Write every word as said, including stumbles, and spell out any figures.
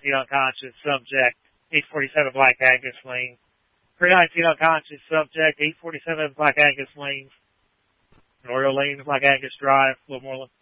nineteen unconscious subject, eight forty-seven Black Angus Lane. three nineteen unconscious subject, eight forty-seven Black Angus Lane. Memorial Lane, Black Angus Drive, Livermore,